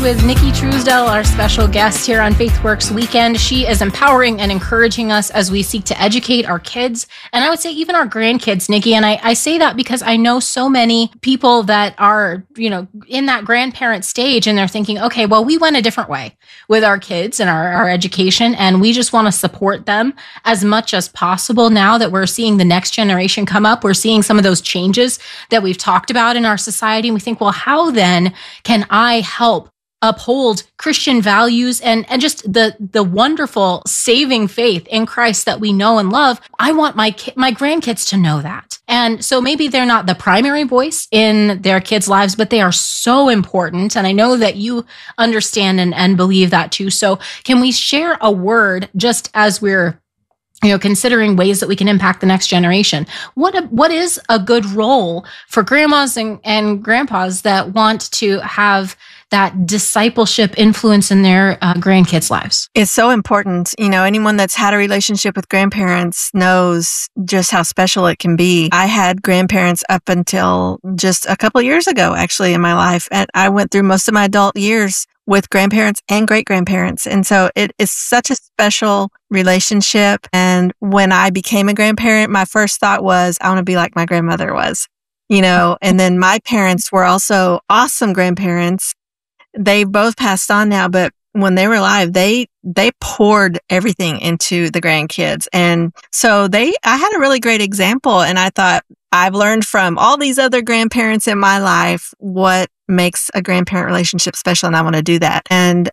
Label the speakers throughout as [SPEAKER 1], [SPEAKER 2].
[SPEAKER 1] with Nikki Truesdell, our special guest here on FaithWorks Weekend. She is empowering and encouraging us as we seek to educate our kids, and I would say even our grandkids, Nikki. And I say that because I know so many people that are, in that grandparent stage, and they're thinking, okay, well, we went a different way with our kids and our education, and we just want to support them as much as possible. Now that we're seeing the next generation come up, we're seeing some of those changes that we've talked about in our society. And we think, well, how then can I help uphold Christian values and just the wonderful saving faith in Christ that we know and love? I want my grandkids to know that. And so maybe they're not the primary voice in their kids' lives, but they are so important. And I know that you understand and believe that too. So can we share a word just as we're considering ways that we can impact the next generation? What is a good role for grandmas and grandpas that want to have that discipleship influence in their grandkids' lives?
[SPEAKER 2] It's so important. Anyone that's had a relationship with grandparents knows just how special it can be. I had grandparents up until just a couple years ago, actually, in my life. And I went through most of my adult years with grandparents and great-grandparents. And so it is such a special relationship. And when I became a grandparent, my first thought was, I want to be like my grandmother was, and then my parents were also awesome grandparents. They both passed on now, but when they were alive, they poured everything into the grandkids. And so I had a really great example. And I thought, I've learned from all these other grandparents in my life what makes a grandparent relationship special, and I want to do that. And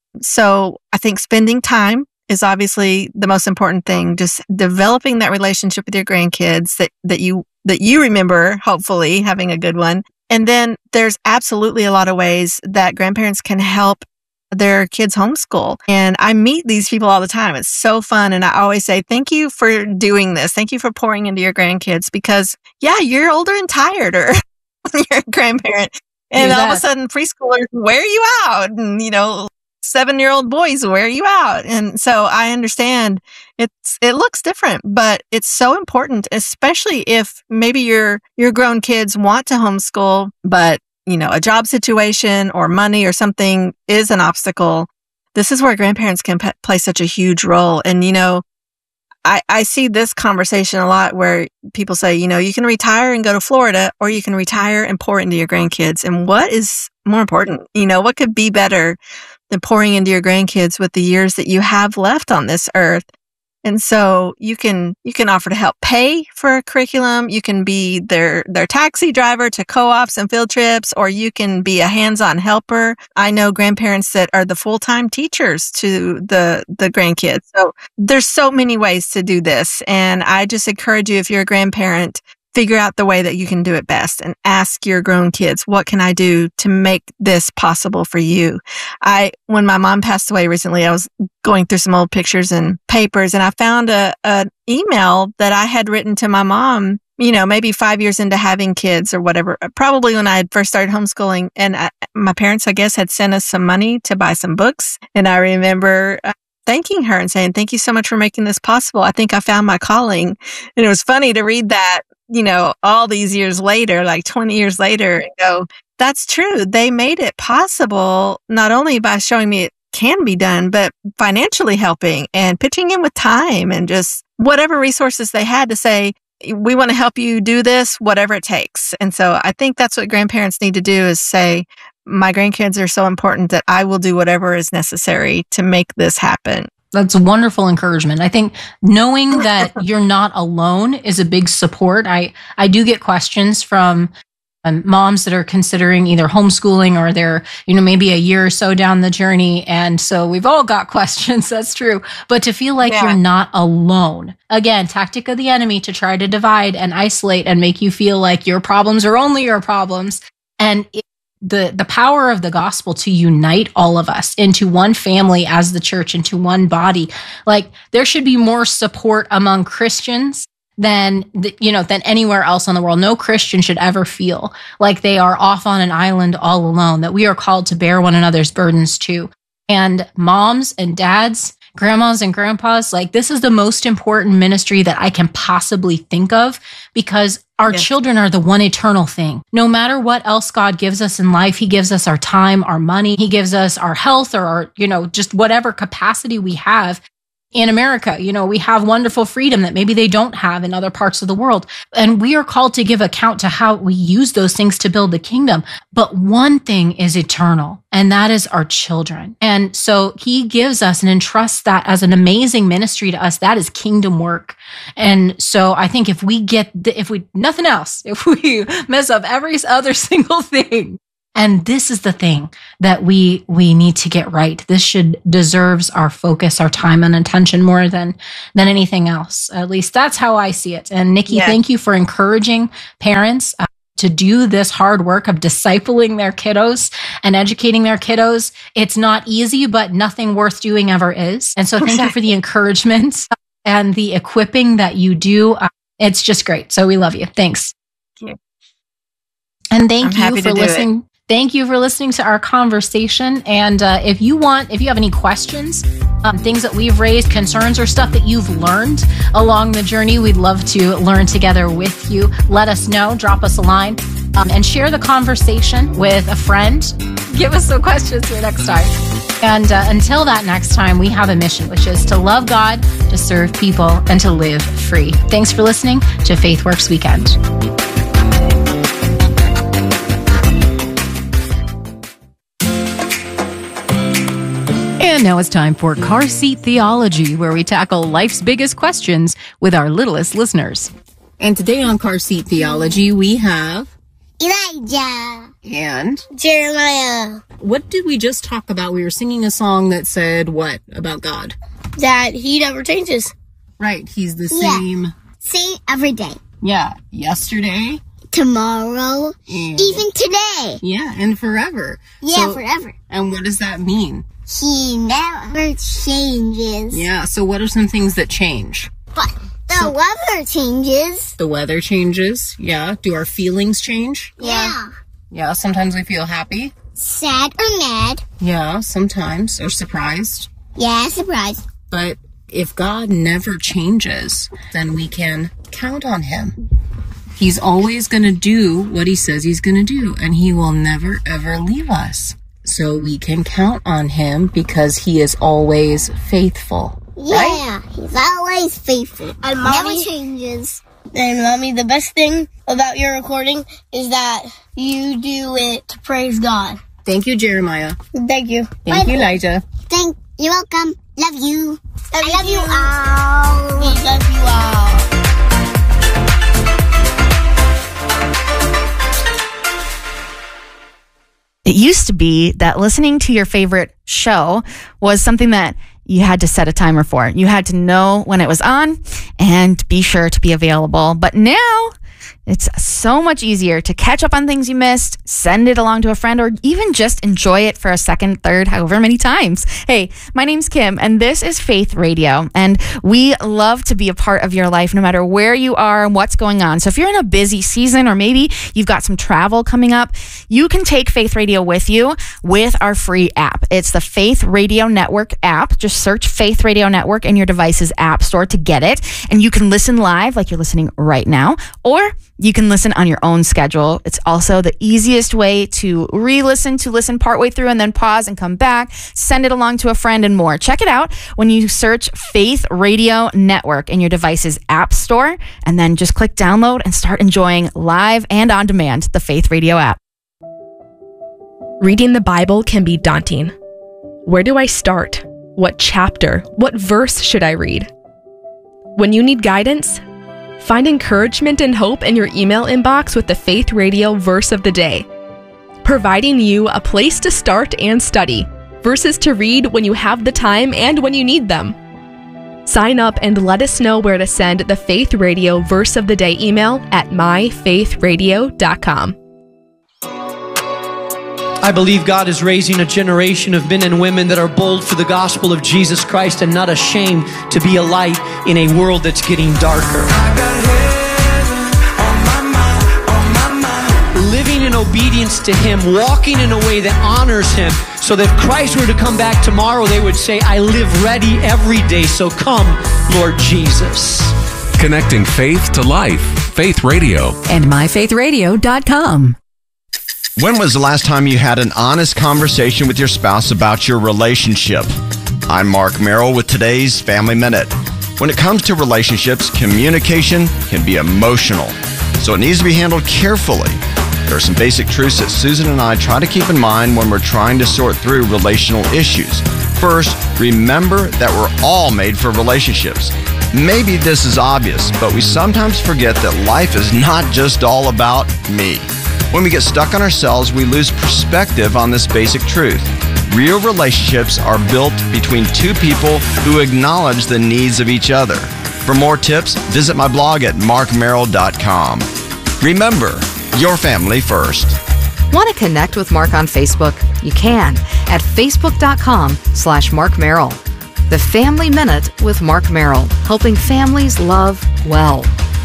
[SPEAKER 2] so I think spending time is obviously the most important thing. Just developing that relationship with your grandkids that you remember, hopefully having a good one. And then there's absolutely a lot of ways that grandparents can help their kids homeschool. And I meet these people all the time. It's so fun. And I always say, thank you for doing this. Thank you for pouring into your grandkids, because you're older and tired, or you're a grandparent. And all of a sudden preschoolers wear you out, and 7-year-old boys wear you out. And so I understand it looks different, but it's so important, especially if maybe your grown kids want to homeschool, but a job situation or money or something is an obstacle. This is where grandparents can play such a huge role. And, I see this conversation a lot where people say, you can retire and go to Florida, or you can retire and pour into your grandkids. And what is more important? What could be better than pouring into your grandkids with the years that you have left on this earth? And so you can offer to help pay for a curriculum. You can be their taxi driver to co-ops and field trips, or you can be a hands-on helper. I know grandparents that are the full-time teachers to the grandkids. So there's so many ways to do this. And I just encourage you, if you're a grandparent, figure out the way that you can do it best and ask your grown kids, what can I do to make this possible for you? When my mom passed away recently, I was going through some old pictures and papers, and I found an email that I had written to my mom, maybe 5 years into having kids or whatever, probably when I had first started homeschooling. And my parents, I guess, had sent us some money to buy some books. And I remember thanking her and saying, thank you so much for making this possible. I think I found my calling. And it was funny to read that, all these years later, like 20 years later, and go, that's true. They made it possible, not only by showing me it can be done, but financially helping and pitching in with time and just whatever resources they had to say, we want to help you do this, whatever it takes. And so I think that's what grandparents need to do, is say, my grandkids are so important that I will do whatever is necessary to make this happen.
[SPEAKER 1] That's a wonderful encouragement. I think knowing that you're not alone is a big support. I do get questions from moms that are considering either homeschooling, or they're, maybe a year or so down the journey. And so we've all got questions. That's true. But to feel like you're not alone, again, tactic of the enemy to try to divide and isolate and make you feel like your problems are only your problems. And the power of the gospel to unite all of us into one family as the church, into one body. Like, there should be more support among Christians than anywhere else in the world. No Christian should ever feel like they are off on an island all alone, that we are called to bear one another's burdens too. And moms and dads, grandmas and grandpas, like this is the most important ministry that I can possibly think of, because our children are the one eternal thing. No matter what else God gives us in life, he gives us our time, our money, he gives us our health, or our, just whatever capacity we have. In America, we have wonderful freedom that maybe they don't have in other parts of the world. And we are called to give account to how we use those things to build the kingdom. But one thing is eternal, and that is our children. And so he gives us and entrusts that as an amazing ministry to us. That is kingdom work. And so I think if we nothing else, if we mess up every other single thing, and this is the thing that we need to get right. This deserves our focus, our time and attention more than anything else. At least that's how I see it. And Nikki, thank you for encouraging parents to do this hard work of discipling their kiddos and educating their kiddos. It's not easy, but nothing worth doing ever is. And so thank you for the encouragement and the equipping that you do. It's just great. So we love you. Thanks.
[SPEAKER 2] Thank you.
[SPEAKER 1] And thank you for listening. Thank you for listening to our conversation. And if you have any questions, things that we've raised, concerns, or stuff that you've learned along the journey, we'd love to learn together with you. Let us know, drop us a line, and share the conversation with a friend. Give us some questions for next time. And until that next time, we have a mission, which is to love God, to serve people, and to live free. Thanks for listening to FaithWorks Weekend. And now it's time for Car Seat Theology, where we tackle life's biggest questions with our littlest listeners. And today on Car Seat Theology, we have
[SPEAKER 3] Elijah
[SPEAKER 1] and
[SPEAKER 3] Jeremiah.
[SPEAKER 1] What did we just talk about? We were singing a song that said what about God?
[SPEAKER 3] That he never changes.
[SPEAKER 1] Right, he's the same.
[SPEAKER 3] Same every day.
[SPEAKER 1] Yeah, yesterday,
[SPEAKER 3] tomorrow, even today.
[SPEAKER 1] Yeah, and forever.
[SPEAKER 3] Yeah, forever.
[SPEAKER 1] And what does that mean?
[SPEAKER 3] He never changes.
[SPEAKER 1] Yeah, so what are some things that change?
[SPEAKER 3] But the weather changes.
[SPEAKER 1] The weather changes, yeah. Do our feelings change?
[SPEAKER 3] Yeah.
[SPEAKER 1] Yeah, sometimes we feel happy.
[SPEAKER 3] Sad or mad.
[SPEAKER 1] Yeah, sometimes. Or surprised.
[SPEAKER 3] Yeah, surprised.
[SPEAKER 1] But if God never changes, then we can count on him. He's always going to do what he says he's going to do, and he will never, ever leave us. So we can count on him because he is always faithful.
[SPEAKER 3] Yeah,
[SPEAKER 1] right?
[SPEAKER 3] He's always faithful. And Mommy, never changes. And Mommy, the best thing about your recording is that you do it to praise God.
[SPEAKER 1] Thank you, Jeremiah.
[SPEAKER 3] Thank you.
[SPEAKER 1] Thank you, Elijah.
[SPEAKER 3] You're welcome. Love you. I love you all. We love you all.
[SPEAKER 4] It used to be that listening to your favorite show was something that you had to set a timer for. You had to know when it was on and be sure to be available. But now it's so much easier to catch up on things you missed, send it along to a friend, or even just enjoy it for a second, third, however many times. Hey, my name's Kim, and this is Faith Radio, and we love to be a part of your life no matter where you are and what's going on. So if you're in a busy season, or maybe you've got some travel coming up, you can take Faith Radio with you with our free app. It's the Faith Radio Network app. Just search Faith Radio Network in your device's app store to get it, and you can listen live like you're listening right now, or you can listen on your own schedule. It's also the easiest way to re-listen, to listen partway through and then pause and come back, send it along to a friend and more. Check it out when you search Faith Radio Network in your device's app store, and then just click download and start enjoying live and on demand the Faith Radio app.
[SPEAKER 5] Reading the Bible can be daunting. Where do I start? What chapter? What verse should I read? When you need guidance, find encouragement and hope in your email inbox with the Faith Radio Verse of the Day, providing you a place to start and study, verses to read when you have the time and when you need them. Sign up and let us know where to send the Faith Radio Verse of the Day email at myfaithradio.com.
[SPEAKER 6] I believe God is raising a generation of men and women that are bold for the gospel of Jesus Christ and not ashamed to be a light in a world that's getting darker. Living in obedience to Him, walking in a way that honors Him, so that if Christ were to come back tomorrow, they would say, I live ready every day, so come, Lord Jesus.
[SPEAKER 7] Connecting faith to life. Faith Radio.
[SPEAKER 8] And myfaithradio.com.
[SPEAKER 9] When was the last time you had an honest conversation with your spouse about your relationship? I'm Mark Merrill with today's Family Minute. When it comes to relationships, communication can be emotional, so it needs to be handled carefully. There are some basic truths that Susan and I try to keep in mind when we're trying to sort through relational issues. First, remember that we're all made for relationships. Maybe this is obvious, but we sometimes forget that life is not just all about me. When we get stuck on ourselves, we lose perspective on this basic truth. Real relationships are built between two people who acknowledge the needs of each other. For more tips, visit my blog at markmerrill.com. Remember, your family first.
[SPEAKER 8] Want to connect with Mark on Facebook? You can at facebook.com/Mark Merrill. The Family Minute with Mark Merrill, helping families love well.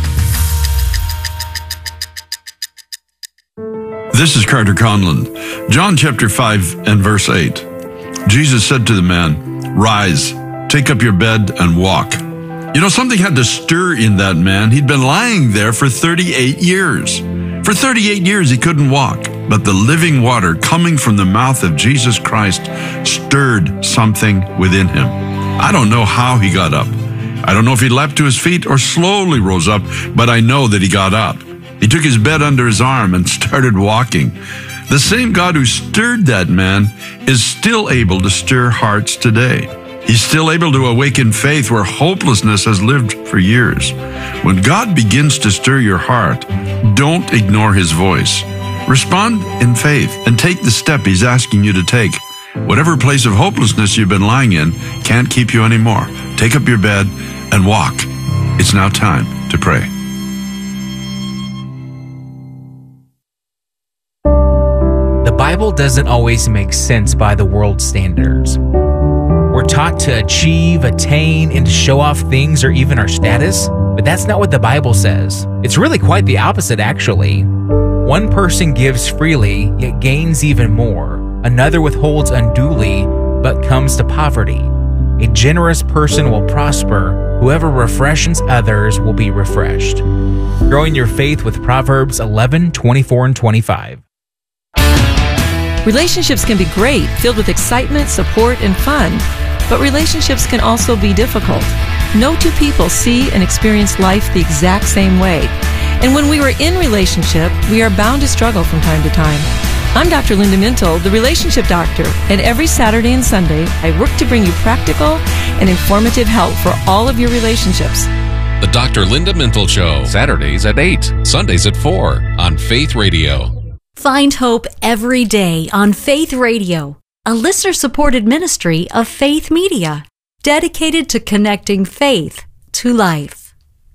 [SPEAKER 10] This is Carter Conlon. John chapter 5 and verse 8. Jesus said to the man, "Rise, take up your bed and walk." You know, something had to stir in that man. He'd been lying there for 38 years. For 38 years, he couldn't walk. But the living water coming from the mouth of Jesus Christ stirred something within him. I don't know how he got up. I don't know if he leapt to his feet or slowly rose up, but I know that he got up. He took his bed under his arm and started walking. The same God who stirred that man is still able to stir hearts today. He's still able to awaken faith where hopelessness has lived for years. When God begins to stir your heart, don't ignore His voice. Respond in faith and take the step He's asking you to take. Whatever place of hopelessness you've been lying in can't keep you anymore. Take up your bed and walk. It's now time to pray.
[SPEAKER 11] The Bible doesn't always make sense by the world's standards. We're taught to achieve, attain, and to show off things or even our status, but that's not what the Bible says. It's really quite the opposite, actually. One person gives freely, yet gains even more. Another withholds unduly, but comes to poverty. A generous person will prosper. Whoever refreshes others will be refreshed. Growing your faith with Proverbs 11, 24, and 25.
[SPEAKER 12] Relationships can be great, filled with excitement, support, and fun. But relationships can also be difficult. No two people see and experience life the exact same way. And when we are in relationship, we are bound to struggle from time to time. I'm Dr. Linda Mintle, the relationship doctor, and every Saturday and Sunday, I work to bring you practical and informative help for all of your relationships.
[SPEAKER 7] The Dr. Linda Mintle Show, Saturdays at 8, Sundays at 4 on Faith Radio.
[SPEAKER 13] Find hope every day on Faith Radio, a listener-supported ministry of Faith Media, dedicated to connecting faith to life.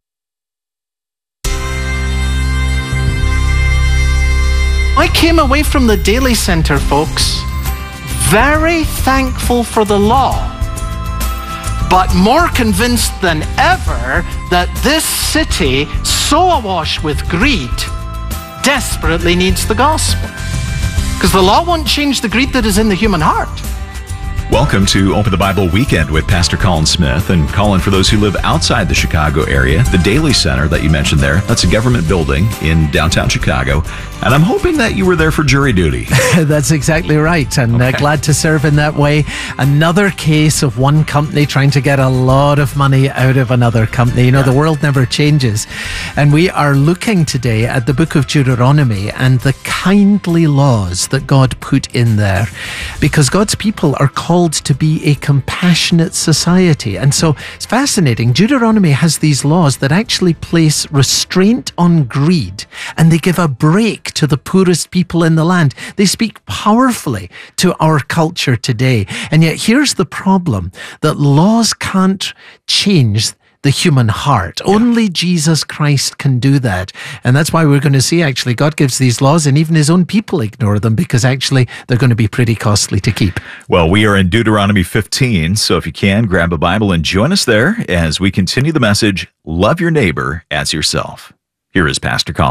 [SPEAKER 14] I came away from the Daily Center, folks, very thankful for the law, but more convinced than ever that this city, so awash with greed, desperately needs the gospel. Because the law won't change the greed that is in the human heart.
[SPEAKER 15] Welcome to Open the Bible Weekend with Pastor Colin Smith. And Colin, for those who live outside the Chicago area, the Daily Center that you mentioned there, that's a government building in downtown Chicago. And I'm hoping that you were there for jury duty.
[SPEAKER 14] That's exactly right. And glad to serve in that way. Another case of one company trying to get a lot of money out of another company. You know, the world never changes. And we are looking today at the book of Deuteronomy and the kindly laws that God put in there. Because God's people are called to be a compassionate society. And so it's fascinating. Deuteronomy has these laws that actually place restraint on greed, and they give a break to the poorest people in the land. They speak powerfully to our culture today. And yet here's the problem, that laws can't change the human heart. Only Jesus Christ can do that. And that's why we're going to see actually God gives these laws and even His own people ignore them because actually they're going to be pretty costly to keep.
[SPEAKER 15] Well, we are in Deuteronomy 15, so if you can, grab a Bible and join us there as we continue the message, Love Your Neighbor as Yourself. Here is Pastor Colin.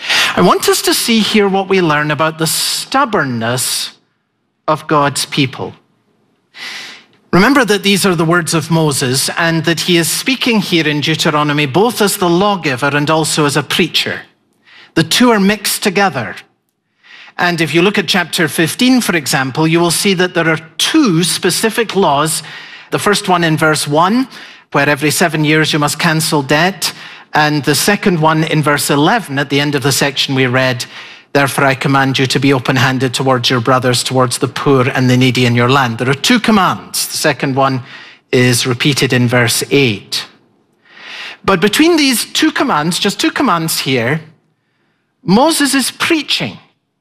[SPEAKER 14] I want us to see here what we learn about the stubbornness of God's people. Remember that these are the words of Moses, and that he is speaking here in Deuteronomy both as the lawgiver and also as a preacher. The two are mixed together. And if you look at chapter 15, for example, you will see that there are two specific laws. The first one in verse 1, where every 7 years you must cancel debt. And the second one in verse 11, at the end of the section we read, therefore I command you to be open-handed towards your brothers, towards the poor and the needy in your land. There are two commands. The second one is repeated in verse 8. But between these two commands, just two commands here, Moses is preaching.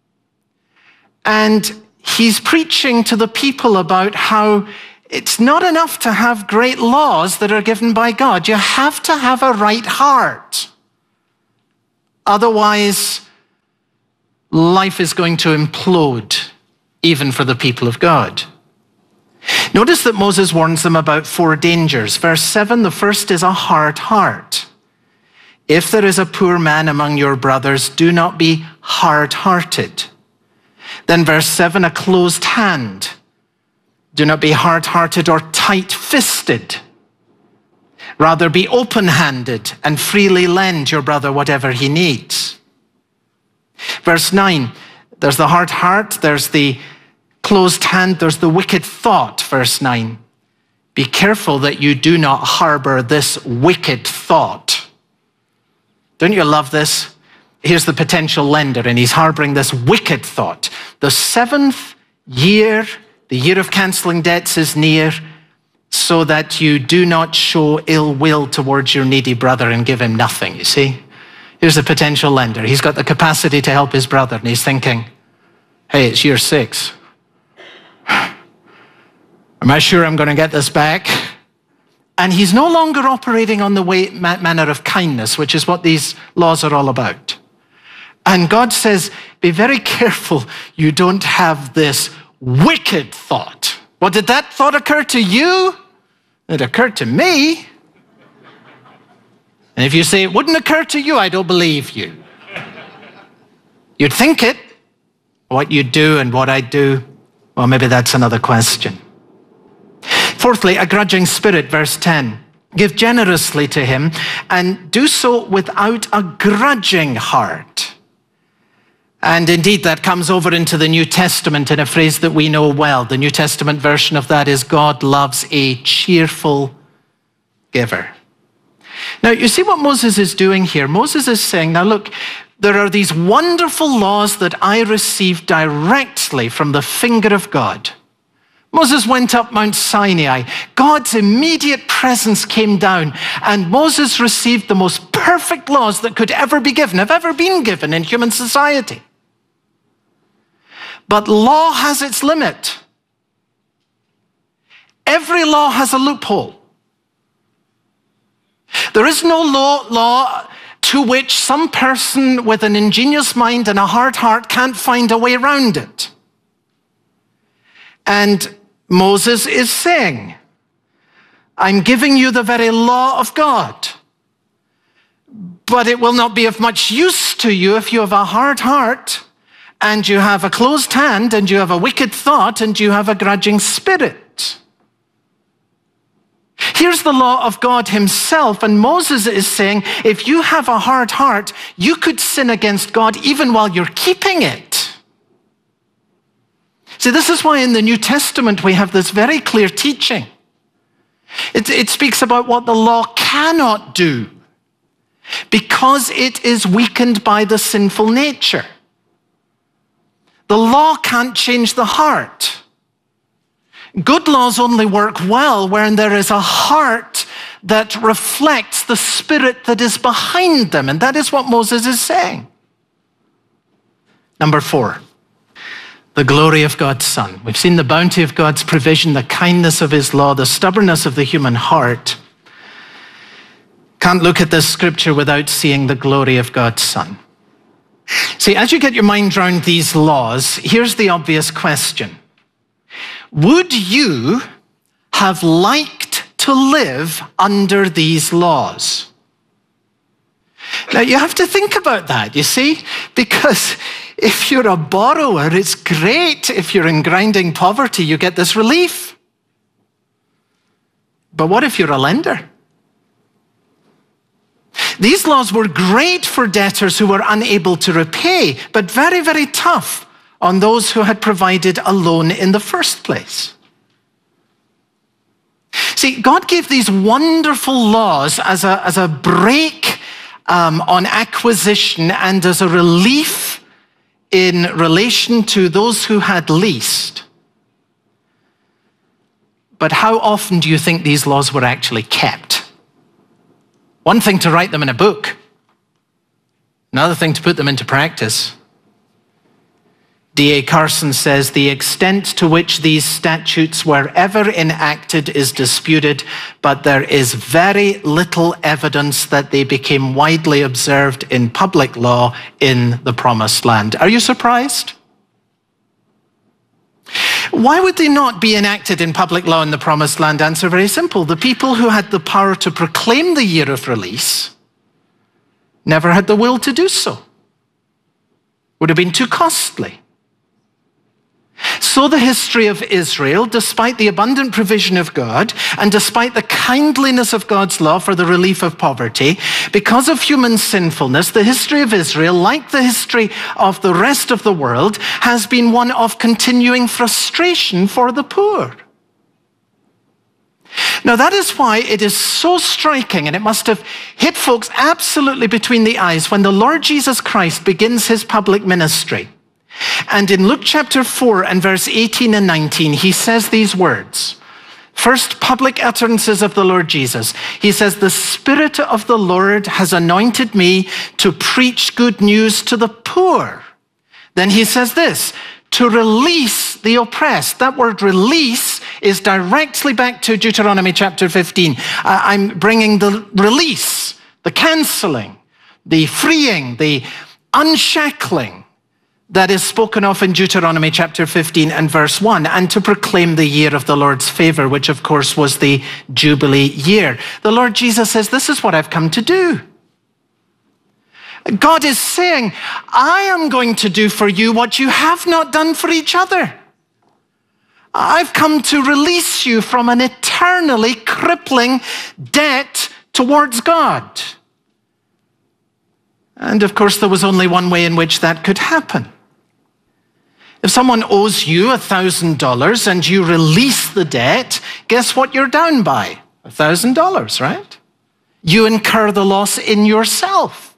[SPEAKER 14] And he's preaching to the people about how it's not enough to have great laws that are given by God. You have to have a right heart. Otherwise, life is going to implode, even for the people of God. Notice that Moses warns them about 4 dangers. Verse 7, the first is a hard heart. If there is a poor man among your brothers, do not be hard-hearted. Then verse 7, a closed hand. Do not be hard-hearted or tight-fisted. Rather be open-handed and freely lend your brother whatever he needs. Verse 9, there's the hard heart, there's the closed hand, there's the wicked thought. Verse 9, be careful that you do not harbor this wicked thought. Don't you love this? Here's the potential lender, and he's harboring this wicked thought. The 7th year, the year of canceling debts is near, so that you do not show ill will towards your needy brother and give him nothing, you see? Here's a potential lender. He's got the capacity to help his brother, and he's thinking, hey, it's year 6. Am I sure I'm going to get this back? And he's no longer operating on the manner of kindness, which is what these laws are all about. And God says, be very careful you don't have this wicked thought. Well, did that thought occur to you? It occurred to me. And if you say it wouldn't occur to you, I don't believe you. You'd think it. What you do and what I do, well, maybe that's another question. Fourthly, a grudging spirit, verse 10. Give generously to him and do so without a grudging heart. And indeed, that comes over into the New Testament in a phrase that we know well. The New Testament version of that is, God loves a cheerful giver. Now, you see what Moses is doing here? Moses is saying, now look, there are these wonderful laws that I received directly from the finger of God. Moses went up Mount Sinai. God's immediate presence came down, and Moses received the most perfect laws that could ever be given, have ever been given in human society. But law has its limit. Every law has a loophole. There is no law to which some person with an ingenious mind and a hard heart can't find a way around it. And Moses is saying, I'm giving you the very law of God, but it will not be of much use to you if you have a hard heart and you have a closed hand and you have a wicked thought and you have a grudging spirit. Here's the law of God himself, and Moses is saying, if you have a hard heart, you could sin against God even while you're keeping it. See, this is why in the New Testament we have this very clear teaching. It speaks about what the law cannot do because it is weakened by the sinful nature. The law can't change the heart. Good laws only work well when there is a heart that reflects the spirit that is behind them. And that is what Moses is saying. Number 4, the glory of God's Son. We've seen the bounty of God's provision, the kindness of his law, the stubbornness of the human heart. Can't look at this scripture without seeing the glory of God's Son. See, as you get your mind around these laws, here's the obvious question. Would you have liked to live under these laws?
[SPEAKER 16] Now, you have to think about that, you see, because if you're a borrower, it's great. If you're in grinding poverty, you get this relief. But what if you're a lender? These laws were great for debtors who were unable to repay, but very, very tough on those who had provided a loan in the first place. See, God gave these wonderful laws as a break on acquisition and as a relief in relation to those who had least. But how often do you think these laws were actually kept? One thing to write them in a book, another thing to put them into practice. D.A. Carson says, the extent to which these statutes were ever enacted is disputed, but there is very little evidence that they became widely observed in public law in the Promised Land. Are you surprised? Why would they not be enacted in public law in the Promised Land? Answer very simple. The people who had the power to proclaim the year of release never had the will to do so. Would have been too costly. So the history of Israel, despite the abundant provision of God and despite the kindliness of God's law for the relief of poverty, because of human sinfulness, the history of Israel, like the history of the rest of the world, has been one of continuing frustration for the poor. Now that is why it is so striking, and it must have hit folks absolutely between the eyes when the Lord Jesus Christ begins his public ministry. And in Luke chapter 4 and verse 18 and 19, he says these words. First public utterances of the Lord Jesus. He says, the Spirit of the Lord has anointed me to preach good news to the poor. Then he says this, to release the oppressed. That word release is directly back to Deuteronomy chapter 15. I'm bringing the release, the canceling, the freeing, the unshackling that is spoken of in Deuteronomy chapter 15 and verse 1, and to proclaim the year of the Lord's favor, which of course was the Jubilee year. The Lord Jesus says, this is what I've come to do. God is saying, I am going to do for you what you have not done for each other. I've come to release you from an eternally crippling debt towards God. And of course, there was only one way in which that could happen. If someone owes you $1,000 and you release the debt, guess what you're down by? $1,000, right? You incur the loss in yourself.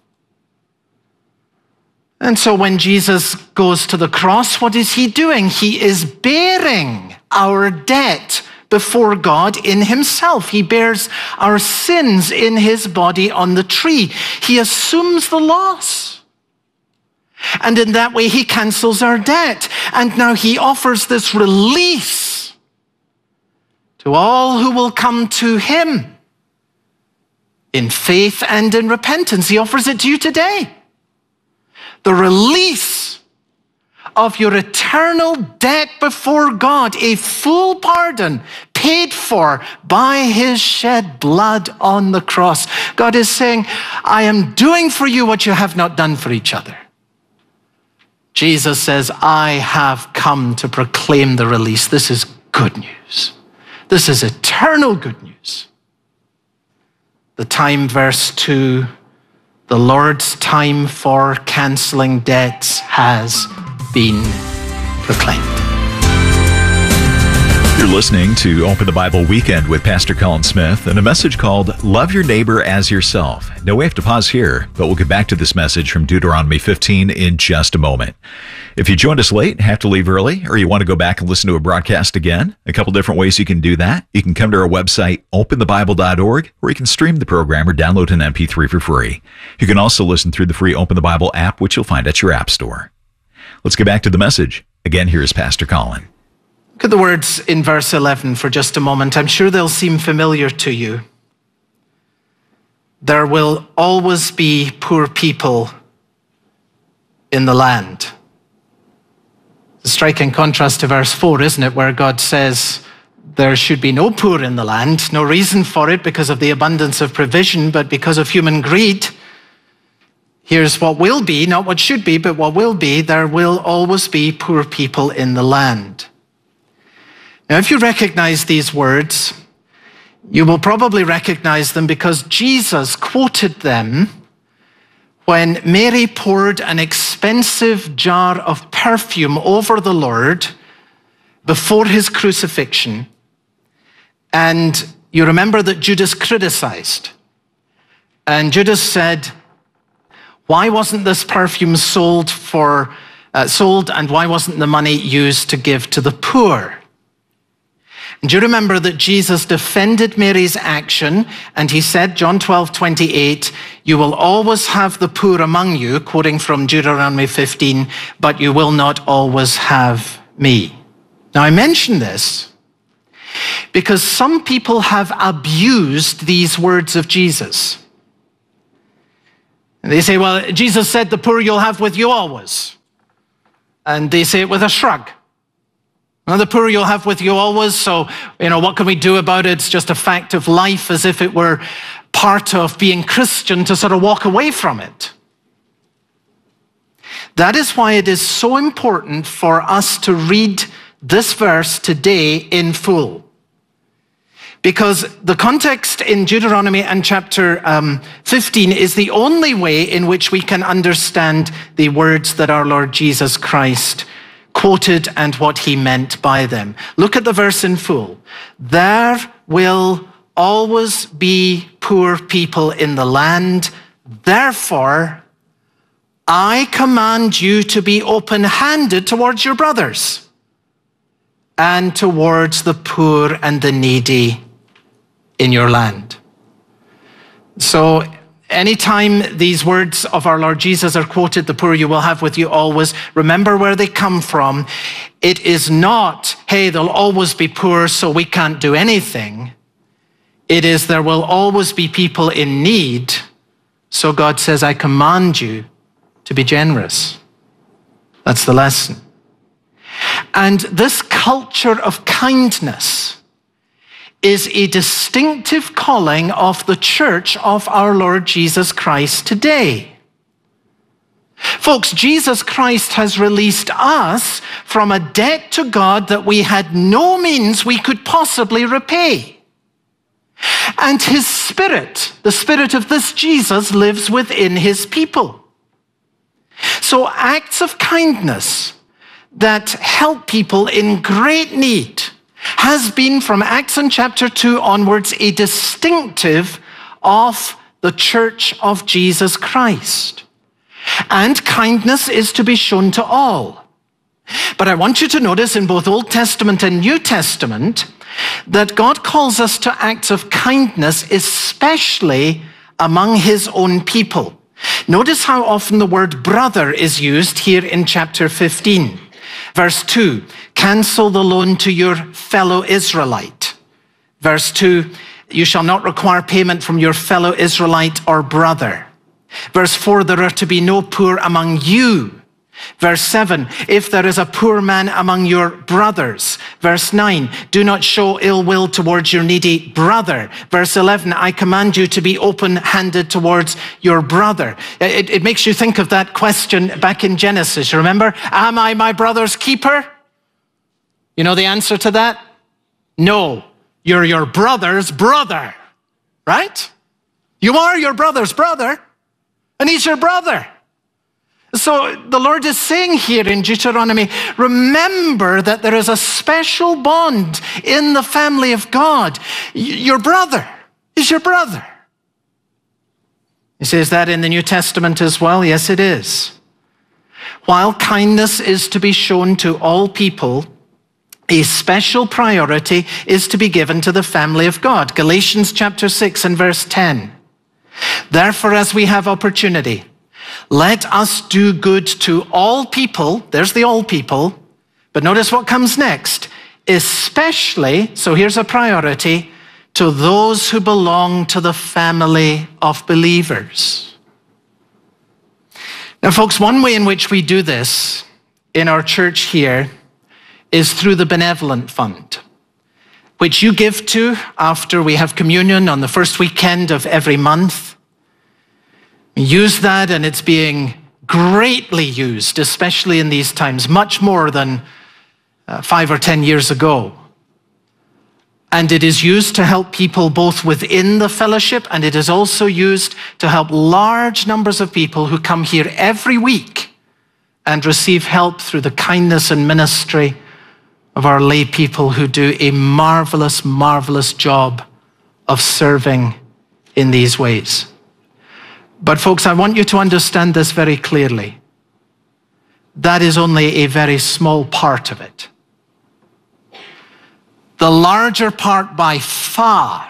[SPEAKER 16] And so when Jesus goes to the cross, what is he doing? He is bearing our debt before God in himself. He bears our sins in his body on the tree. He assumes the loss. And in that way, he cancels our debt. And now he offers this release to all who will come to him in faith and in repentance. He offers it to you today. The release of your eternal debt before God, a full pardon paid for by his shed blood on the cross. God is saying, I am doing for you what you have not done for each other. Jesus says, I have come to proclaim the release. This is good news. This is eternal good news. The time, verse 2, the Lord's time for canceling debts has been proclaimed.
[SPEAKER 15] You're listening to Open the Bible Weekend with Pastor Colin Smith and a message called Love Your Neighbor as Yourself. Now we have to pause here, but we'll get back to this message from Deuteronomy 15 in just a moment. If you joined us late, have to leave early, or you want to go back and listen to a broadcast again, a couple different ways you can do that. You can come to our website, openthebible.org, where you can stream the program or download an MP3 for free. You can also listen through the free Open the Bible app, which you'll find at your app store. Let's get back to the message. Again, here is Pastor Colin.
[SPEAKER 16] Look at the words in verse 11 for just a moment. I'm sure they'll seem familiar to you. There will always be poor people in the land. It's a striking contrast to verse 4, isn't it, where God says there should be no poor in the land, no reason for it because of the abundance of provision, but because of human greed, Here's what will be, not what should be, but what will be. There will always be poor people in the land. Now, if you recognize these words, you will probably recognize them because Jesus quoted them when Mary poured an expensive jar of perfume over the Lord before his crucifixion. And you remember that Judas criticized. And Judas said, why wasn't this perfume sold and why wasn't the money used to give to the poor? And do you remember that Jesus defended Mary's action and he said, John 12:28, you will always have the poor among you, quoting from Deuteronomy 15, but you will not always have me. Now I mention this because some people have abused these words of Jesus. And they say, well, Jesus said the poor you'll have with you always. And they say it with a shrug. Well, the poor you'll have with you always, so, what can we do about it? It's just a fact of life, as if it were part of being Christian to sort of walk away from it. That is why it is so important for us to read this verse today in full. Because the context in Deuteronomy and chapter 15 is the only way in which we can understand the words that our Lord Jesus Christ quoted and what he meant by them. Look at the verse in full. There will always be poor people in the land. Therefore, I command you to be open-handed towards your brothers and towards the poor and the needy in your land. So anytime these words of our Lord Jesus are quoted, the poor you will have with you always, remember where they come from. It is not, hey, there'll always be poor, so we can't do anything. It is, there will always be people in need. So God says, I command you to be generous. That's the lesson. And this culture of kindness is a distinctive calling of the church of our Lord Jesus Christ today. Folks, Jesus Christ has released us from a debt to God that we had no means we could possibly repay. And his Spirit, the Spirit of this Jesus, lives within his people. So acts of kindness that help people in great need has been, from Acts in chapter 2 onwards, a distinctive of the church of Jesus Christ. And kindness is to be shown to all. But I want you to notice in both Old Testament and New Testament that God calls us to acts of kindness, especially among his own people. Notice how often the word brother is used here in chapter 15. Verse 2, cancel the loan to your fellow Israelite. Verse 2, you shall not require payment from your fellow Israelite or brother. Verse 4, there are to be no poor among you. Verse 7, if there is a poor man among your brothers. Verse 9, do not show ill will towards your needy brother. Verse 11, I command you to be open-handed towards your brother. It makes you think of that question back in Genesis. You remember? Am I my brother's keeper? You know the answer to that? No, you're your brother's brother, right? You are your brother's brother, and he's your brother. So the Lord is saying here in Deuteronomy, remember that there is a special bond in the family of God. Your brother is your brother. He says that in the New Testament as well. Yes, it is. While kindness is to be shown to all people, a special priority is to be given to the family of God. Galatians chapter 6 and verse 10. Therefore, as we have opportunity, let us do good to all people. There's the all people. But notice what comes next. Especially, so here's a priority, to those who belong to the family of believers. Now, folks, one way in which we do this in our church here is through the Benevolent Fund, which you give to after we have communion on the first weekend of every month. We use that, and it's being greatly used, especially in these times, much more than 5 or 10 years ago. And it is used to help people both within the fellowship, and it is also used to help large numbers of people who come here every week and receive help through the kindness and ministry of our lay people who do a marvelous, marvelous job of serving in these ways. But folks, I want you to understand this very clearly. That is only a very small part of it. The larger part by far,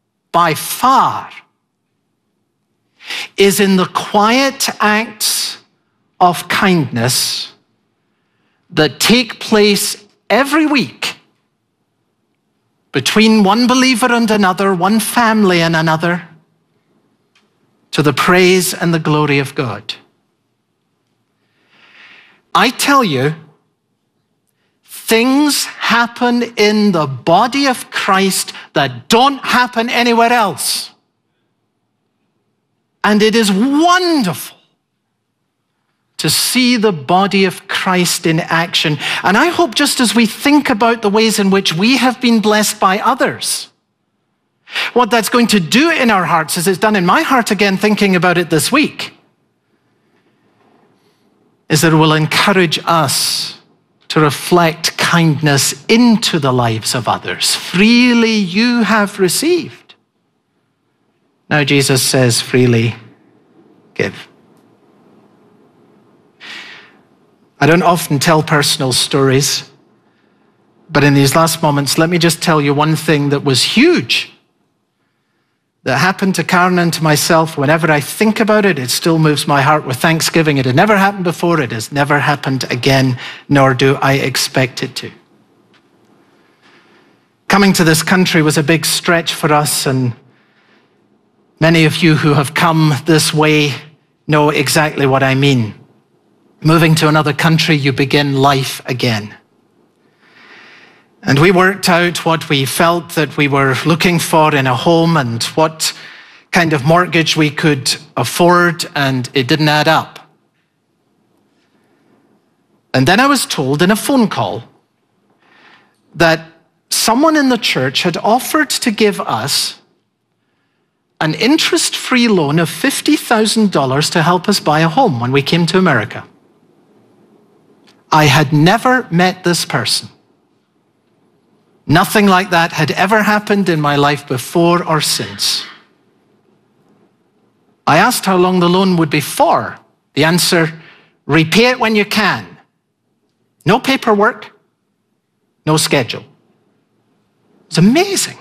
[SPEAKER 16] is in the quiet acts of kindness that take place every week between one believer and another, one family and another, to the praise and the glory of God. I tell you, things happen in the body of Christ that don't happen anywhere else. And it is wonderful to see the body of Christ in action. And I hope just as we think about the ways in which we have been blessed by others, what that's going to do in our hearts, as it's done in my heart again, thinking about it this week, is that it will encourage us to reflect kindness into the lives of others. Freely you have received. Now Jesus says, freely give. I don't often tell personal stories, but in these last moments, let me just tell you one thing that was huge that happened to Karen and to myself. Whenever I think about it, it still moves my heart with thanksgiving. It had never happened before. It has never happened again, nor do I expect it to. Coming to this country was a big stretch for us, and many of you who have come this way know exactly what I mean. Moving to another country, you begin life again. And we worked out what we felt that we were looking for in a home and what kind of mortgage we could afford, and it didn't add up. And then I was told in a phone call that someone in the church had offered to give us an interest-free loan of $50,000 to help us buy a home when we came to America. I had never met this person. Nothing like that had ever happened in my life before or since. I asked how long the loan would be for. The answer, repay it when you can. No paperwork, no schedule. It's amazing.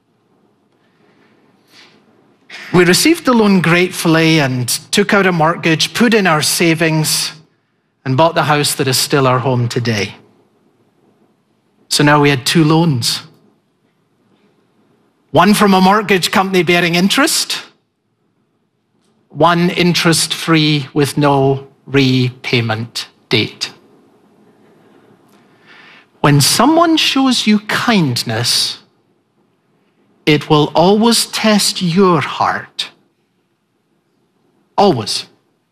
[SPEAKER 16] We received the loan gratefully and took out a mortgage, put in our savings, and bought the house that is still our home today. So now we had 2 loans. One from a mortgage company bearing interest, one interest-free with no repayment date. When someone shows you kindness, it will always test your heart. Always.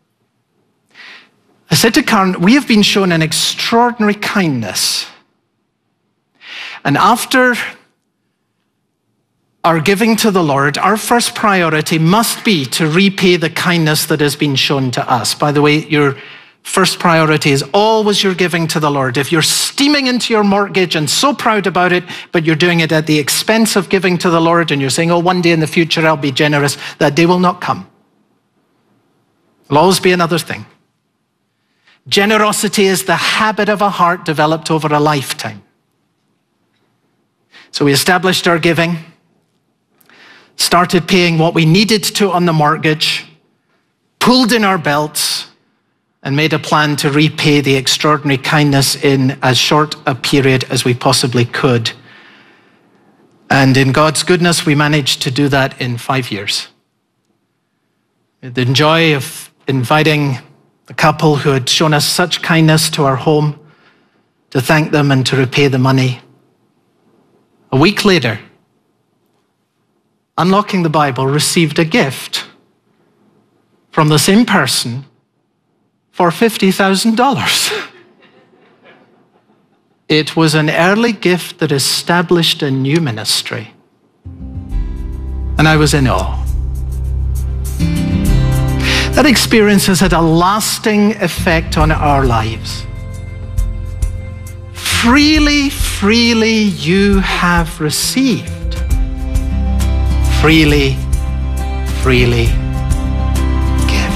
[SPEAKER 16] I said to Karen, we have been shown an extraordinary kindness. And after our giving to the Lord, our first priority must be to repay the kindness that has been shown to us. By the way, your first priority is always your giving to the Lord. If you're steaming into your mortgage and so proud about it, but you're doing it at the expense of giving to the Lord, and you're saying, oh, one day in the future I'll be generous, that day will not come. It'll always be another thing. Generosity is the habit of a heart developed over a lifetime. So we established our giving, started paying what we needed to on the mortgage, pulled in our belts, and made a plan to repay the extraordinary kindness in as short a period as we possibly could. And in God's goodness, we managed to do that in 5 years. We had the joy of inviting the couple who had shown us such kindness to our home to thank them and to repay the money. A week later, Unlocking the Bible received a gift from the same person for $50,000. It was an early gift that established a new ministry. And I was in awe. That experience has had a lasting effect on our lives. Freely, freely you have received. Freely, freely give.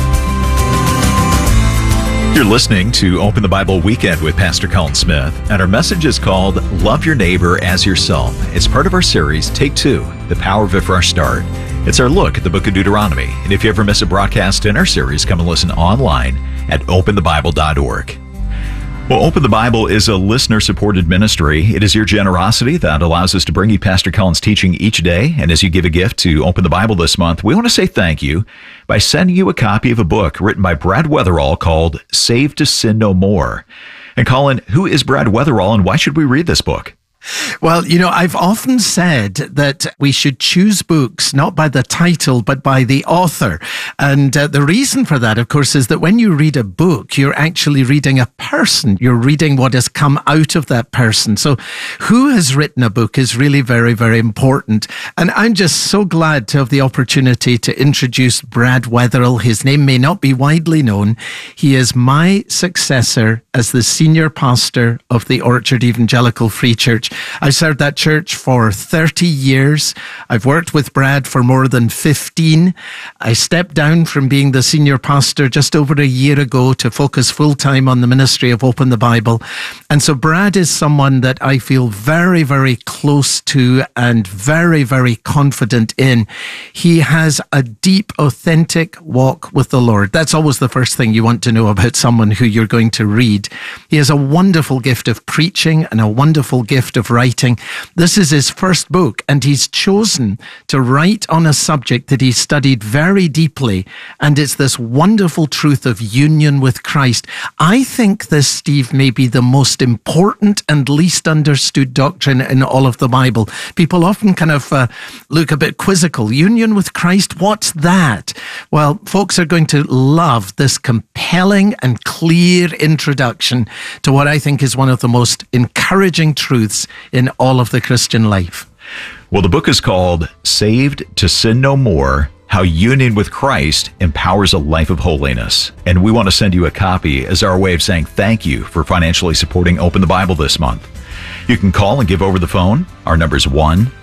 [SPEAKER 15] You're listening to Open the Bible Weekend with Pastor Colin Smith, and our message is called Love Your Neighbor as Yourself. It's part of our series, Take Two, The Power of a Fresh Start. It's our look at the book of Deuteronomy. And if you ever miss a broadcast in our series, come and listen online at openthebible.org. Well, Open the Bible is a listener-supported ministry. It is your generosity that allows us to bring you Pastor Colin's teaching each day. And as you give a gift to Open the Bible this month, we want to say thank you by sending you a copy of a book written by Brad Weatherall called Saved to Sin No More. And Colin, who is Brad Weatherall and why should we read this book?
[SPEAKER 14] Well, I've often said that we should choose books not by the title, but by the author. And the reason for that, of course, is that when you read a book, you're actually reading a person. You're reading what has come out of that person. So who has written a book is really very, very important. And I'm just so glad to have the opportunity to introduce Brad Weatherall. His name may not be widely known. He is my successor as the senior pastor of the Orchard Evangelical Free Church. I served that church for 30 years. I've worked with Brad for more than 15. I stepped down from being the senior pastor just over a year ago to focus full-time on the ministry of Open the Bible. And so Brad is someone that I feel very, very close to and very, very confident in. He has a deep, authentic walk with the Lord. That's always the first thing you want to know about someone who you're going to read. He has a wonderful gift of preaching and a wonderful gift of writing. This is his first book, and he's chosen to write on a subject that he studied very deeply, and it's this wonderful truth of union with Christ. I think this, Steve, may be the most important and least understood doctrine in all of the Bible. People often kind of look a bit quizzical. Union with Christ, what's that? Well, folks are going to love this compelling and clear introduction to what I think is one of the most encouraging truths in all of the Christian life.
[SPEAKER 15] Well, the book is called Saved to Sin No More, How Union with Christ Empowers a Life of Holiness. And we want to send you a copy as our way of saying thank you for financially supporting Open the Bible this month. You can call and give over the phone. Our number is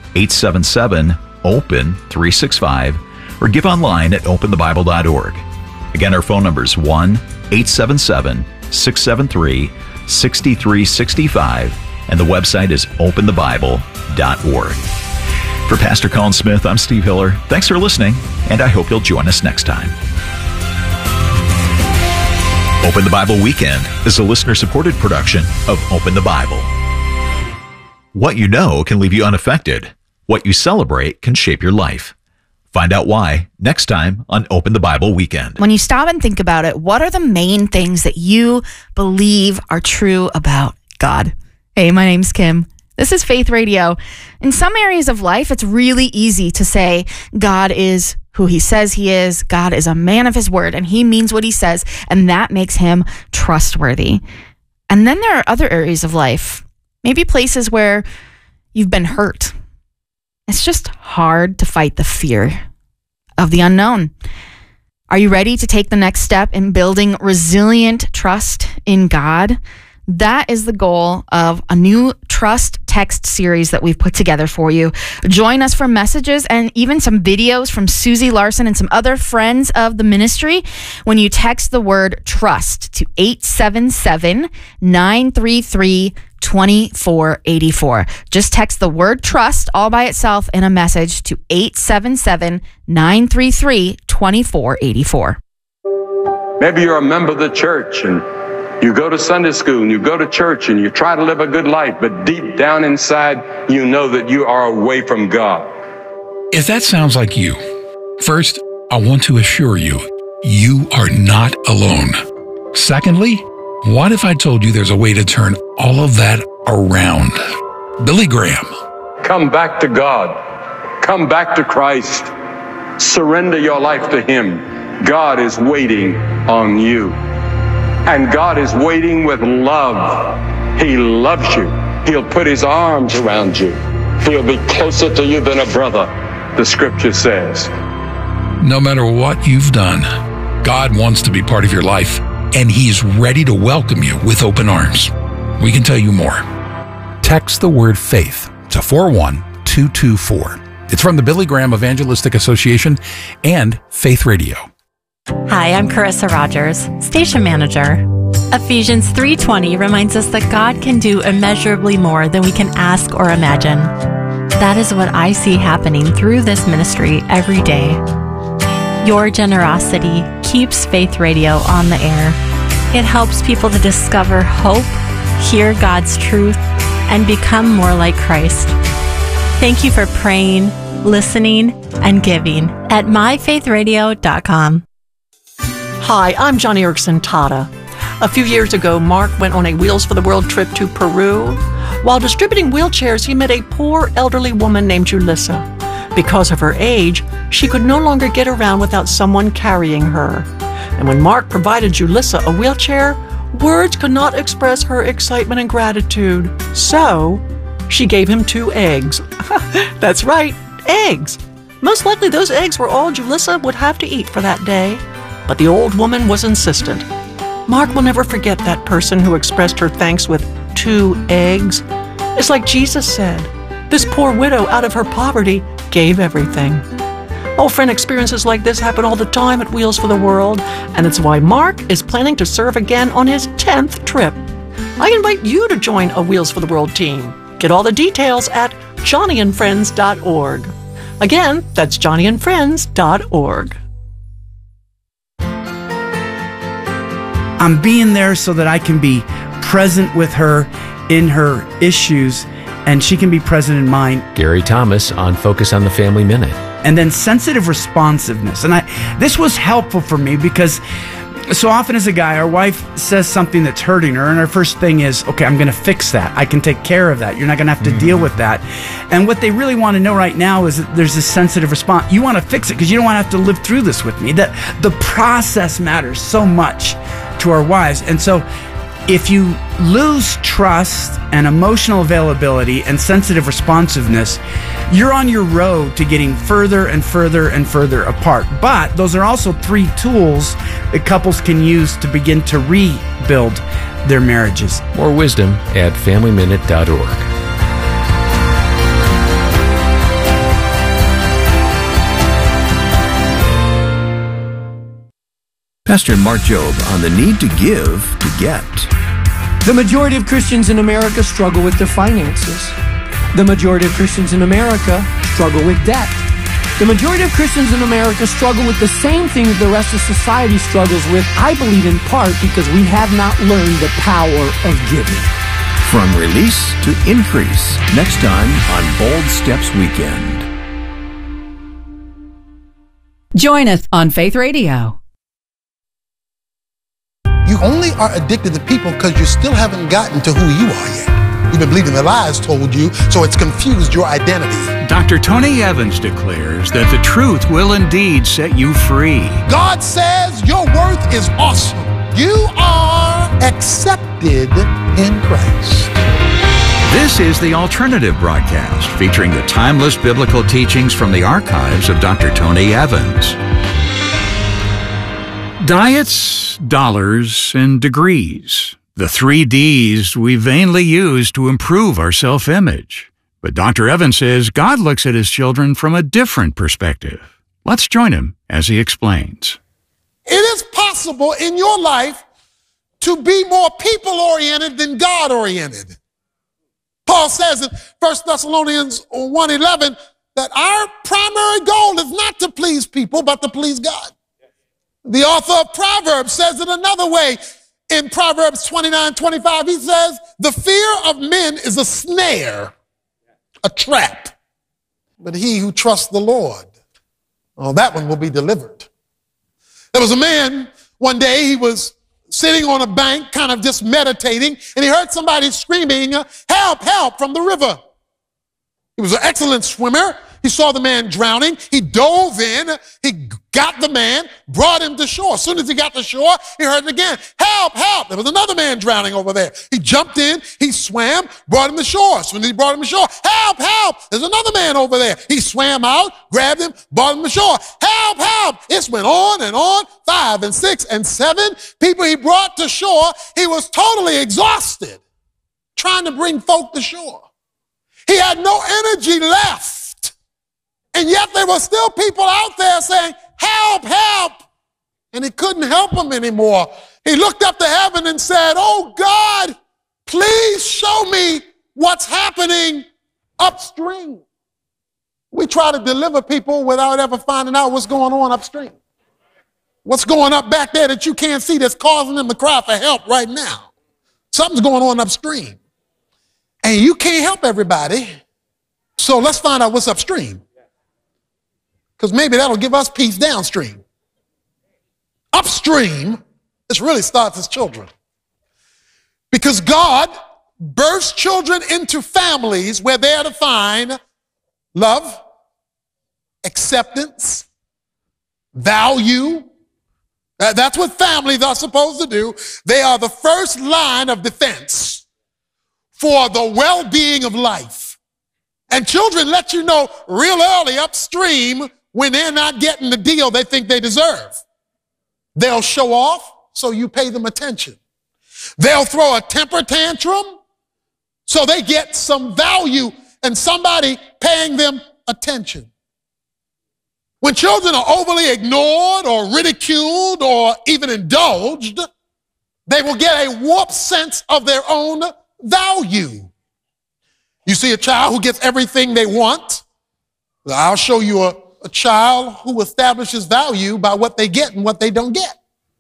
[SPEAKER 15] 1-877-OPEN-365 or give online at openthebible.org. Again, our phone number is 1-877-673-6365. And the website is openthebible.org. For Pastor Colin Smith, I'm Steve Hiller. Thanks for listening, and I hope you'll join us next time. Open the Bible Weekend is a listener-supported production of Open the Bible. What you know can leave you unaffected. What you celebrate can shape your life. Find out why next time on Open the Bible Weekend.
[SPEAKER 4] When you stop and think about it, what are the main things that you believe are true about God? Hey, my name's Kim. This is Faith Radio. In some areas of life, it's really easy to say God is who he says he is. God is a man of his word, and he means what he says, and that makes him trustworthy. And then there are other areas of life, maybe places where you've been hurt. It's just hard to fight the fear of the unknown. Are you ready to take the next step in building resilient trust in God? That is the goal of a new Trust text series that we've put together for you. Join us for messages and even some videos from Susie Larson and some other friends of the ministry when you text the word TRUST to 877-933-2484. Just text the word TRUST all by itself in a message to 877-933-2484.
[SPEAKER 17] Maybe you're a member of the church and you go to Sunday school and you go to church and you try to live a good life, but deep down inside, you know that you are away from God.
[SPEAKER 18] If that sounds like you, first, I want to assure you, you are not alone. Secondly, what if I told you there's a way to turn all of that around? Billy Graham.
[SPEAKER 17] Come back to God. Come back to Christ. Surrender your life to Him. God is waiting on you. And God is waiting with love. He loves you. He'll put his arms around you. He'll be closer to you than a brother, the scripture says.
[SPEAKER 18] No matter what you've done, God wants to be part of your life, and he's ready to welcome you with open arms. We can tell you more. Text the word faith to 41224. It's from the Billy Graham Evangelistic Association and Faith Radio.
[SPEAKER 19] Hi, I'm Carissa Rogers, station manager. Ephesians 3:20 reminds us that God can do immeasurably more than we can ask or imagine. That is what I see happening through this ministry every day. Your generosity keeps Faith Radio on the air. It helps people to discover hope, hear God's truth, and become more like Christ. Thank you for praying, listening, and giving at myfaithradio.com.
[SPEAKER 20] Hi, I'm Johnny Erickson Tata. A few years ago, Mark went on a Wheels for the World trip to Peru. While distributing wheelchairs, he met a poor elderly woman named Julissa. Because of her age, she could no longer get around without someone carrying her. And when Mark provided Julissa a wheelchair, words could not express her excitement and gratitude. So, she gave him 2 eggs. That's right, eggs. Most likely those eggs were all Julissa would have to eat for that day. But the old woman was insistent. Mark will never forget that person who expressed her thanks with 2 eggs. It's like Jesus said, this poor widow out of her poverty gave everything. Oh, friend, experiences like this happen all the time at Wheels for the World, and it's why Mark is planning to serve again on his 10th trip. I invite you to join a Wheels for the World team. Get all the details at johnnyandfriends.org. Again, that's johnnyandfriends.org.
[SPEAKER 21] I'm being there so that I can be present with her in her issues, and she can be present in mine.
[SPEAKER 22] Gary Thomas on Focus on the Family Minute.
[SPEAKER 21] And then sensitive responsiveness. And this was helpful for me because so often as a guy, our wife says something that's hurting her, and our first thing is, okay, I'm going to fix that. I can take care of that. You're not going to have to deal with that. And what they really want to know right now is that there's this sensitive response. You want to fix it because you don't want to have to live through this with me. That the process matters so much to our wives. And so if you lose trust and emotional availability and sensitive responsiveness, you're on your road to getting further and further and further apart. But those are also 3 tools that couples can use to begin to rebuild their marriages.
[SPEAKER 22] More wisdom at FamilyMinute.org.
[SPEAKER 23] Pastor Mark Jobe on the need to give to get.
[SPEAKER 6] The majority of Christians in America struggle with their finances. The majority of Christians in America struggle with debt. The majority of Christians in America struggle with the same thing that the rest of society struggles with, I believe in part because we have not learned the power of giving.
[SPEAKER 23] From release to increase, next time on Bold Steps Weekend.
[SPEAKER 13] Join us on Faith Radio.
[SPEAKER 24] You only are addicted to people because you still haven't gotten to who you are yet. You've been believing the lies told you, so it's confused your identity.
[SPEAKER 25] Dr. Tony Evans declares that the truth will indeed set you free.
[SPEAKER 24] God says your worth is awesome. You are accepted in Christ.
[SPEAKER 25] This is the Alternative Broadcast, featuring the timeless biblical teachings from the archives of Dr. Tony Evans. Diets, dollars, and degrees. The 3 Ds we vainly use to improve our self-image. But Dr. Evans says God looks at his children from a different perspective. Let's join him as he explains.
[SPEAKER 24] It is possible in your life to be more people-oriented than God-oriented. Paul says in 1 Thessalonians 1:11 that our primary goal is not to please people, but to please God. The author of Proverbs says it another way. In Proverbs 29:25, he says, the fear of men is a snare, a trap. But he who trusts the Lord, oh, that one will be delivered. There was a man, one day he was sitting on a bank, kind of just meditating, and he heard somebody screaming, help, help, from the river. He was an excellent swimmer. He saw the man drowning. He dove in. He got the man, brought him to shore. As soon as he got to shore, he heard it again. Help, help. There was another man drowning over there. He jumped in. He swam, brought him to shore. As soon as he brought him to shore, help, help. There's another man over there. He swam out, grabbed him, brought him to shore. Help, help. This went on and on. 5 and 6 and 7 people he brought to shore. He was totally exhausted trying to bring folk to shore. He had no energy left. And yet there were still people out there saying, help, help. And he couldn't help them anymore. He looked up to heaven and said, oh God, please show me what's happening upstream. We try to deliver people without ever finding out what's going on upstream. What's going up back there that you can't see that's causing them to cry for help right now? Something's going on upstream. And you can't help everybody. So let's find out what's upstream. Because maybe that'll give us peace downstream. Upstream, this really starts as children. Because God births children into families where they're to find love, acceptance, value. That's what families are supposed to do. They are the first line of defense for the well-being of life. And children let you know real early upstream when they're not getting the deal they think they deserve. They'll show off, so you pay them attention. They'll throw a temper tantrum, so they get some value and somebody paying them attention. When children are overly ignored or ridiculed or even indulged, they will get a warped sense of their own value. You see a child who gets everything they want. I'll show you a child who establishes value by what they get and what they don't get.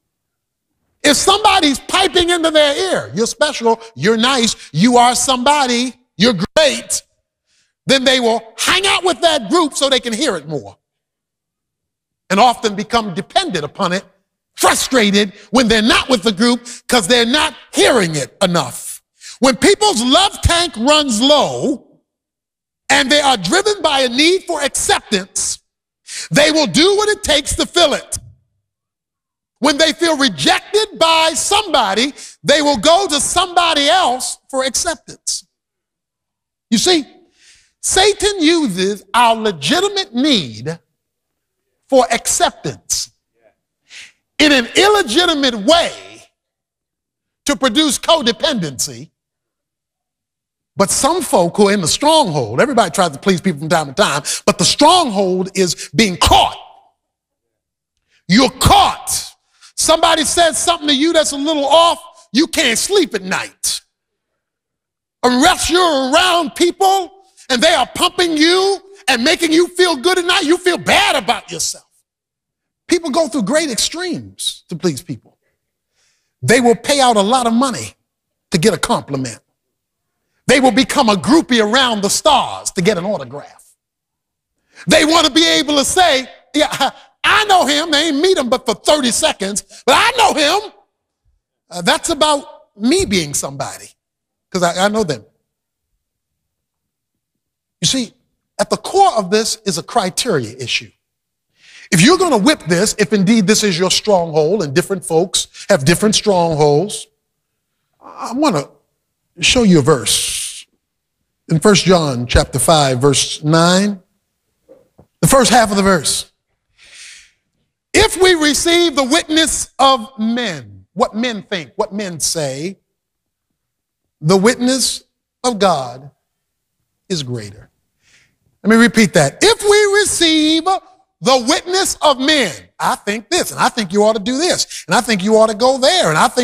[SPEAKER 24] If somebody's piping into their ear, you're special, you're nice, you are somebody, you're great, then they will hang out with that group so they can hear it more. And often become dependent upon it, frustrated when they're not with the group because they're not hearing it enough. When people's love tank runs low and they are driven by a need for acceptance, they will do what it takes to fill it. When they feel rejected by somebody, they will go to somebody else for acceptance. You see, Satan uses our legitimate need for acceptance in an illegitimate way to produce codependency. But some folk who are in the stronghold, everybody tries to please people from time to time, but the stronghold is being caught. You're caught. Somebody says something to you that's a little off, you can't sleep at night. Unless you're around people and they are pumping you and making you feel good at night, you feel bad about yourself. People go through great extremes to please people. They will pay out a lot of money to get a compliment. They will become a groupie around the stars to get an autograph. They want to be able to say, yeah, I know him. They ain't meet him but for 30 seconds, but I know him. That's about me being somebody because I know them. You see, at the core of this is a criteria issue. If you're going to whip this, if indeed this is your stronghold and different folks have different strongholds, I want to show you a verse. In 1 John chapter 5, verse 9, the first half of the verse. If we receive the witness of men, what men think, what men say, the witness of God is greater. Let me repeat that. If we receive the witness of men, I think this, and I think you ought to do this, and I think you ought to go there, and I think.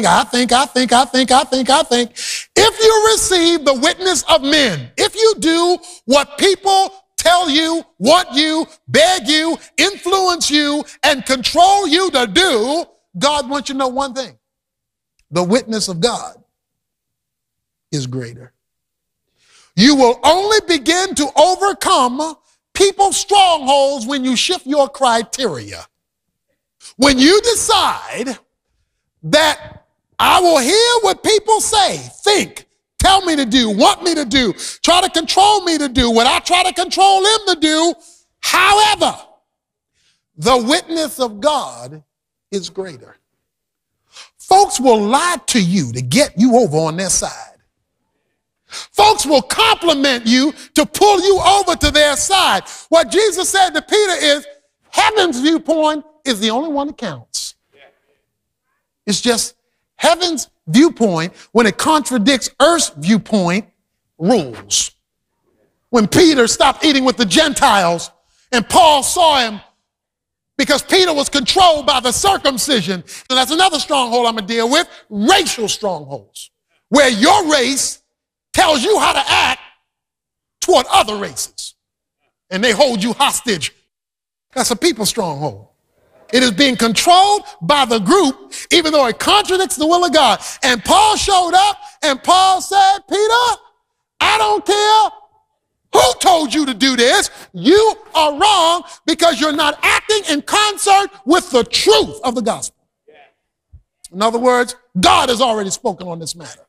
[SPEAKER 24] If you receive the witness of men, if you do what people tell you, want you, beg you, influence you, and control you to do, God wants you to know one thing. The witness of God is greater. You will only begin to overcome people's strongholds when you shift your criteria. When you decide that I will hear what people say, think, tell me to do, want me to do, try to control me to do what I try to control him to do. However, the witness of God is greater. Folks will lie to you to get you over on their side. Folks will compliment you to pull you over to their side. What Jesus said to Peter is, heaven's viewpoint is the only one that counts. It's just heaven's viewpoint, when it contradicts earth's viewpoint, rules. When Peter stopped eating with the Gentiles and Paul saw him because Peter was controlled by the circumcision. And that's another stronghold I'm going to deal with, racial strongholds, where your race tells you how to act toward other races, and they hold you hostage. That's a people stronghold. It is being controlled by the group, even though it contradicts the will of God. And Paul showed up, and Paul said, Peter, I don't care who told you to do this. You are wrong because you're not acting in concert with the truth of the gospel. In other words, God has already spoken on this matter.